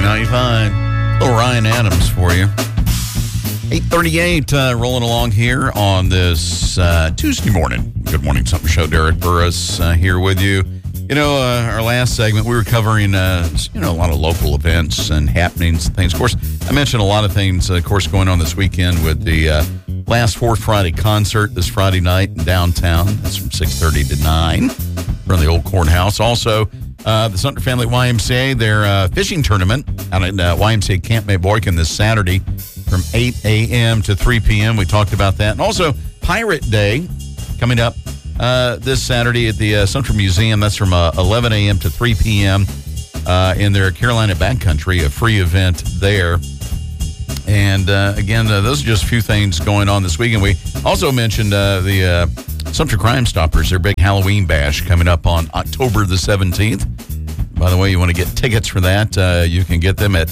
95. Little Ryan Adams for you. 8:38, rolling along here on this Tuesday morning. Good morning, Something Show. Derek Burris here with you. You know, our last segment, we were covering, a lot of local events and happenings and things. Of course, I mentioned a lot of things, of course, going on this weekend with the last Fourth Friday concert this Friday night in downtown. That's from 6:30 to 9 from the old courthouse. Also, the Sumter Family YMCA, their fishing tournament out at YMCA Camp Mayboykin this Saturday from 8 a.m. to 3 p.m. We talked about that. And also, Pirate Day coming up this Saturday at the Sumter Museum. That's from 11 a.m. to 3 p.m. In their Carolina Backcountry, a free event there. And again, those are just a few things going on this weekend. We also mentioned the Sumter Crime Stoppers, their big Halloween bash coming up on October the 17th. By the way, you want to get tickets for that, you can get them at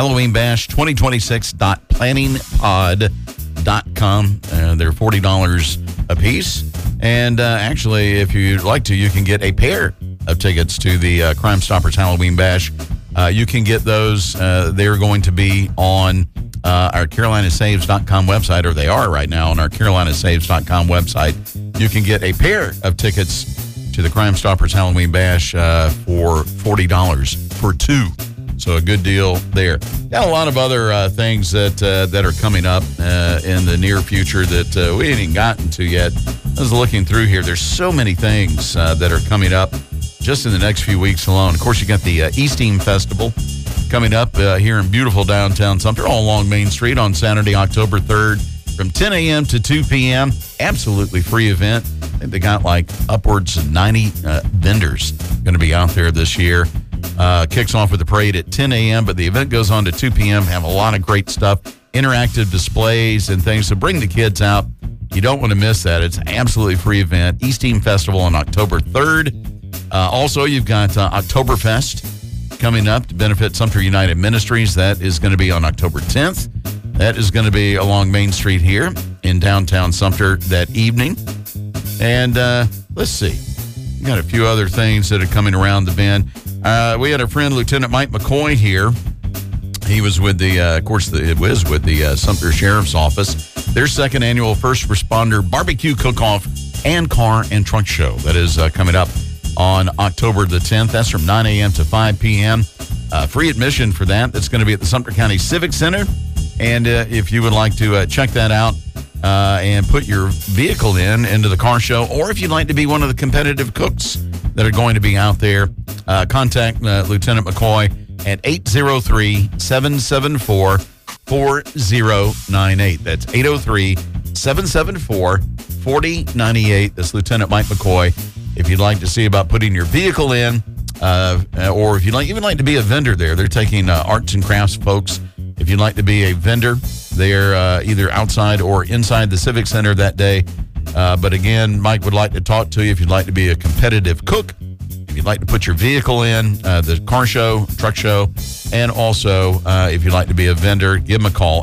HalloweenBash2026.planningpod.com. They're $40 a piece. And actually, if you'd like to, you can get a pair of tickets to the Crime Stoppers Halloween Bash. You can get those. They're going to be on our CarolinaSaves.com website, or they are right now on our CarolinaSaves.com website. You can get a pair of tickets to the Crime Stoppers Halloween Bash for $40 for two. So a good deal there. Got a lot of other things that are coming up in the near future that we ain't even gotten to yet. I was looking through here. There's so many things that are coming up just in the next few weeks alone. Of course, you got the Easting Festival coming up here in beautiful downtown Sumter, all along Main Street on Saturday, October 3rd from 10 a.m. to 2 p.m. Absolutely free event. I think they got like upwards of 90 vendors going to be out there this year. Kicks off with the parade at 10 a.m., but the event goes on to 2 p.m. Have a lot of great stuff, interactive displays and things. So bring the kids out. You don't want to miss that. It's an absolutely free event. Easting Festival on October 3rd. Also, you've got Oktoberfest coming up to benefit Sumter United Ministries. That is going to be on October 10th. That is going to be along Main Street here in downtown Sumter that evening. And let's see. We got a few other things that are coming around the bend. We had our friend Lieutenant Mike McCoy here. He was with the Sumter Sheriff's Office. Their second annual First Responder Barbecue Cook-Off and Car and Truck Show. That is coming up on October the 10th. That's from 9 a.m. to 5 p.m. Free admission for that. That's going to be at the Sumter County Civic Center. And if you would like to check that out and put your vehicle into the car show, or if you'd like to be one of the competitive cooks that are going to be out there, contact Lieutenant McCoy at 803-774-4098. That's 803-774-4098. That's Lieutenant Mike McCoy. If you'd like to see about putting your vehicle in, or if you'd even like to be a vendor there, they're taking arts and crafts folks. If you'd like to be a vendor, they're either outside or inside the Civic Center that day. But again, Mike would like to talk to you if you'd like to be a competitive cook, if you'd like to put your vehicle in, the car show, truck show, and also if you'd like to be a vendor, give them a call,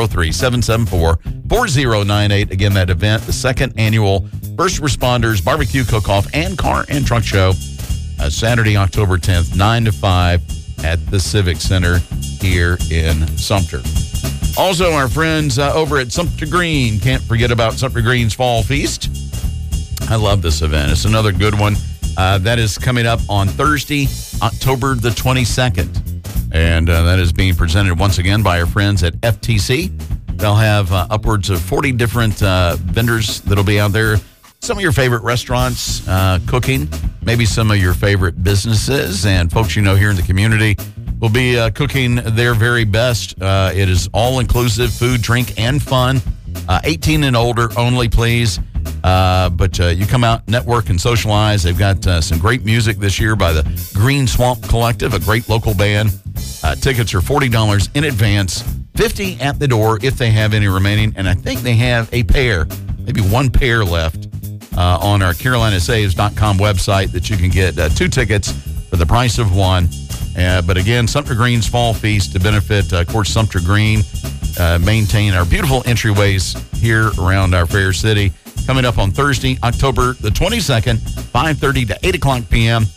803-774-4098. Again, that event, the second annual First Responders Barbecue Cook-Off and Car and Truck Show, Saturday, October 10th, 9 to 5 at the Civic Center here in Sumter. Also, our friends over at Sumter Green, can't forget about Sumter Green's Fall Feast. I love this event. It's another good one. That is coming up on Thursday, October the 22nd. And that is being presented once again by our friends at FTC. They'll have upwards of 40 different vendors that'll be out there. Some of your favorite restaurants cooking, maybe some of your favorite businesses and folks you know here in the community will be cooking their very best. It is all-inclusive food, drink, and fun. 18 and older only, please. But you come out, network, and socialize. They've got some great music this year by the Green Swamp Collective, a great local band. Tickets are $40 in advance, $50 at the door if they have any remaining. And I think they have a pair, maybe one pair left on our CarolinaSaves.com website that you can get 2 tickets for the price of one. But again, Sumter Green's Fall Feast to benefit, of course, Sumter Green, maintain our beautiful entryways here around our fair city. Coming up on Thursday, October the 22nd, 5:30 to 8 o'clock p.m.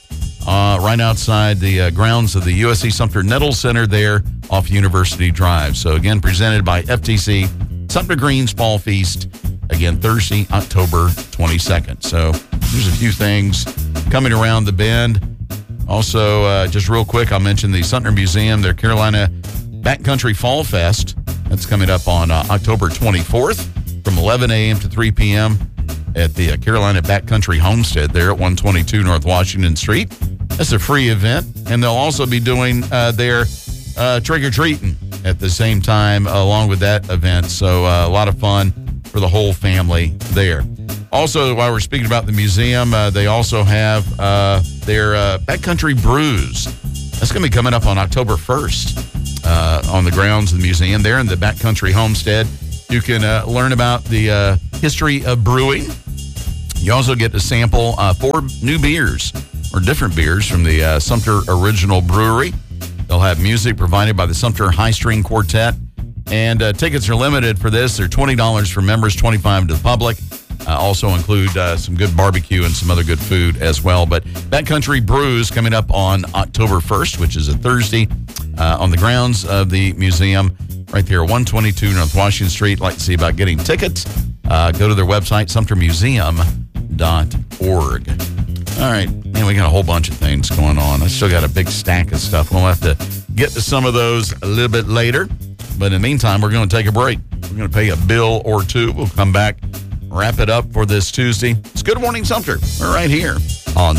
right outside the grounds of the USC Sumter Nettles Center there off University Drive. So again, presented by FTC, Sumter Greens Fall Feast, again, Thursday, October 22nd. So there's a few things coming around the bend. Also, just real quick, I'll mention the Sumter Museum, their Carolina Backcountry Fall Fest. That's coming up on October 24th from 11 a.m. to 3 p.m. at the Carolina Backcountry Homestead there at 122 North Washington Street. That's a free event, and they'll also be doing their trick-or-treating at the same time along with that event. So a lot of fun for the whole family there. Also, while we're speaking about the museum, they also have their Backcountry Brews. That's going to be coming up on October 1st on the grounds of the museum there in the Backcountry Homestead. You can learn about the history of brewing. You also get to sample 4 new beers or different beers from the Sumter Original Brewery. They'll have music provided by the Sumter High String Quartet. And tickets are limited for this. They're $20 for members, $25 to the public. Also include some good barbecue and some other good food as well. But Backcountry Brews coming up on October 1st, which is a Thursday, on the grounds of the museum right there, 122 North Washington Street. Like to see about getting tickets, go to their website, sumtermuseum.org. All right, man, we got a whole bunch of things going on. I still got a big stack of stuff. We'll have to get to some of those a little bit later. But in the meantime, we're going to take a break. We're going to pay a bill or two. We'll come back, wrap it up for this Tuesday. It's Good Morning Sumter. We're right here on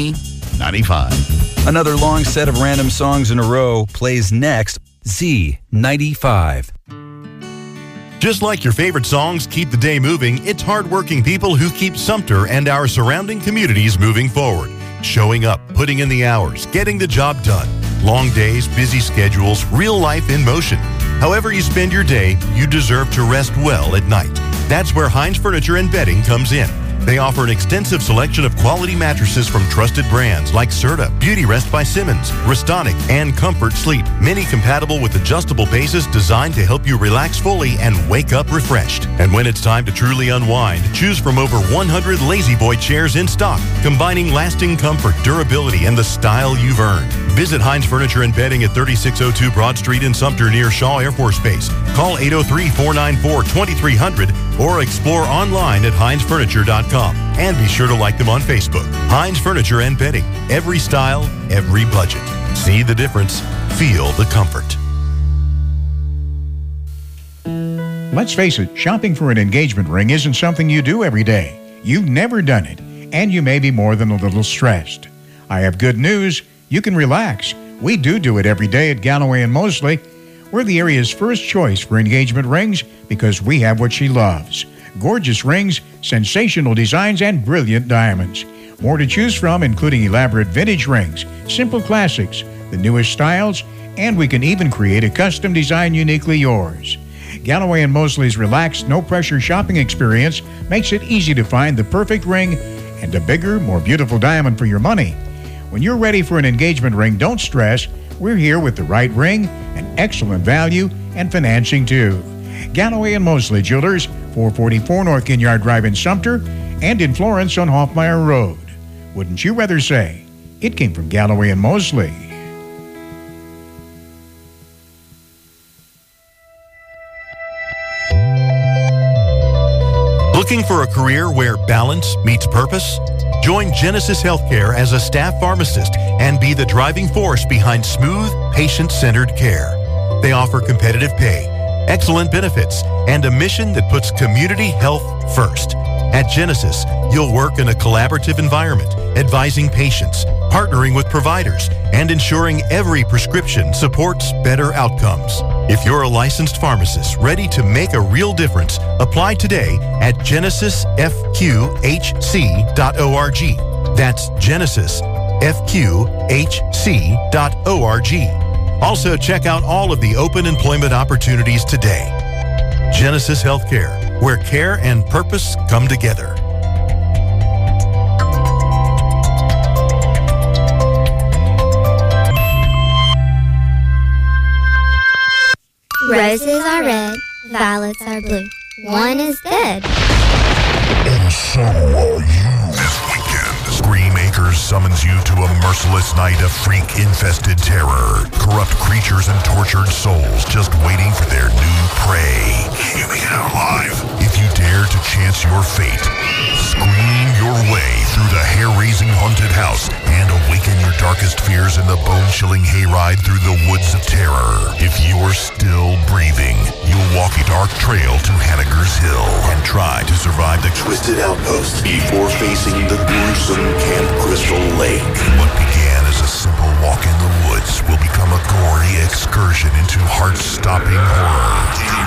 Z95. Another long set of random songs in a row plays next. Z95. Just like your favorite songs keep the day moving, it's hardworking people who keep Sumter and our surrounding communities moving forward. Showing up, putting in the hours, getting the job done. Long days, busy schedules, real life in motion. However you spend your day, you deserve to rest well at night. That's where Hines Furniture and Bedding comes in. They offer an extensive selection of quality mattresses from trusted brands like Serta, Beauty Rest by Simmons, Restonic, and Comfort Sleep. Many compatible with adjustable bases designed to help you relax fully and wake up refreshed. And when it's time to truly unwind, choose from over 100 Lazy Boy chairs in stock, combining lasting comfort, durability, and the style you've earned. Visit Hines Furniture and Bedding at 3602 Broad Street in Sumter near Shaw Air Force Base. Call 803-494-2300 or explore online at hinesfurniture.com. And be sure to like them on Facebook. Hines Furniture and Bedding. Every style, every budget. See the difference. Feel the comfort. Let's face it, shopping for an engagement ring isn't something you do every day. You've never done it, and you may be more than a little stressed. I have good news. You can relax. We do it every day at Galloway and Mosley. We're the area's first choice for engagement rings because we have what she loves. Gorgeous rings, sensational designs, and brilliant diamonds. More to choose from, including elaborate vintage rings, simple classics, the newest styles, and we can even create a custom design uniquely yours. Galloway and Mosley's relaxed, no-pressure shopping experience makes it easy to find the perfect ring and a bigger, more beautiful diamond for your money. When you're ready for an engagement ring, don't stress. We're here with the right ring, an excellent value, and financing too. Galloway and Mosley Jewelers, 444 North Ginyard Drive in Sumter, and in Florence on Hoffmeyer Road. Wouldn't you rather say it came from Galloway and Mosley? Looking for a career where balance meets purpose? Join Genesis Healthcare as a staff pharmacist and be the driving force behind smooth, patient-centered care. They offer competitive pay, excellent benefits, and a mission that puts community health first. At Genesis, you'll work in a collaborative environment, advising patients, partnering with providers, and ensuring every prescription supports better outcomes. If you're a licensed pharmacist ready to make a real difference, apply today at genesisfqhc.org. That's genesisfqhc.org. Also, check out all of the open employment opportunities today. Genesis Healthcare, where care and purpose come together. Roses are red, violets are blue. One is dead. And so are you. This weekend, Scream Acres Acres summons you to a merciless night of freak-infested terror. Corrupt creatures and tortured souls just waiting for their new prey. Can you make it out alive? If you dare to chance your fate, scream your way through the hair-raising haunted house and awaken your darkest fears in the bone-chilling hayride through the woods of terror. If you're still breathing, you'll walk a dark trail to Hanniger's Hill and try to survive the twisted outpost before facing the gruesome Camp Crystal Lake. What began as a simple walk in the woods will become a gory excursion into heart-stopping horror.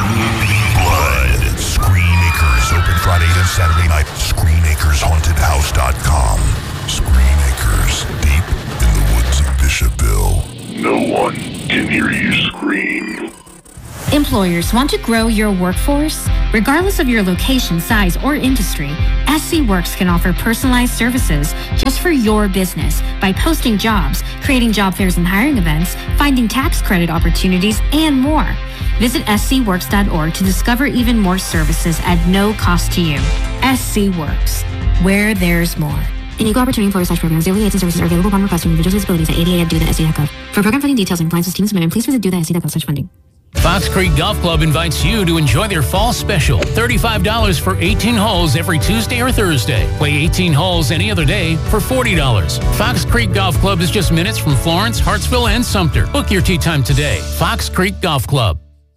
Blood. Scream Acres, open Friday and Saturday night. ScreamAkersHauntedHouse.com. Scream Acres, deep in the woods of Bishopville. No one can hear you scream. Employers want to grow your workforce? Regardless of your location, size, or industry, SC Works can offer personalized services just for your business by posting jobs, creating job fairs and hiring events, finding tax credit opportunities, and more. Visit scworks.org to discover even more services at no cost to you. SC Works, where there's more. An equal opportunity employer/programs. Daily aids and services are available upon request from individuals with disabilities at 88@do.sc.gov. For program funding details and compliance with student submission, please visit do.sc.gov/funding. Fox Creek Golf Club invites you to enjoy their fall special. $35 for 18 holes every Tuesday or Thursday. Play 18 holes any other day for $40. Fox Creek Golf Club is just minutes from Florence, Hartsville, and Sumter. Book your tee time today. Fox Creek Golf Club.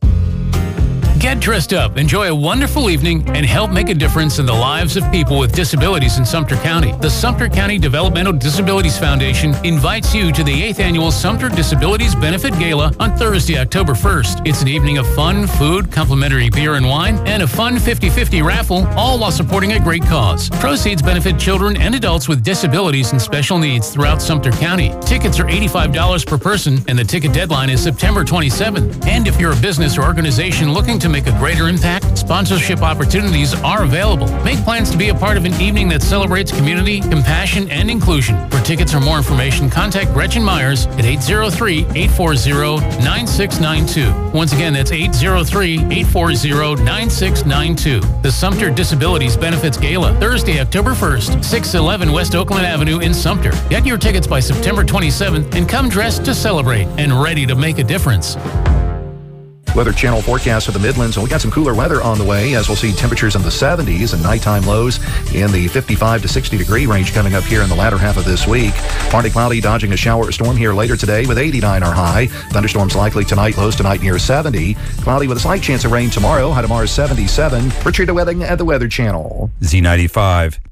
Get dressed up, enjoy a wonderful evening, and help make a difference in the lives of people with disabilities in Sumter County. The Sumter County Developmental Disabilities Foundation invites you to the 8th Annual Sumter Disabilities Benefit Gala on Thursday, October 1st. It's an evening of fun, food, complimentary beer and wine, and a fun 50-50 raffle, all while supporting a great cause. Proceeds benefit children and adults with disabilities and special needs throughout Sumter County. Tickets are $85 per person, and the ticket deadline is September 27th. And if you're a business or organization looking to make a greater impact, sponsorship opportunities are available. Make plans to be a part of an evening that celebrates community, compassion, and inclusion. For tickets or more information, contact Gretchen Myers at 803-840-9692. Once again, that's 803-840-9692. The Sumter Disabilities Benefits Gala, Thursday, October 1st, 611 West Oakland Avenue in Sumter. Get your tickets by September 27th and come dressed to celebrate and ready to make a difference. Weather Channel forecast for the Midlands, and we got some cooler weather on the way as we'll see temperatures in the 70s and nighttime lows in the 55 to 60 degree range coming up here in the latter half of this week. Partly cloudy, dodging a shower or storm here later today with 89 our high. Thunderstorms likely tonight, lows tonight near 70. Cloudy with a slight chance of rain tomorrow, high tomorrow 77. Richard Wedding at the Weather Channel. Z95.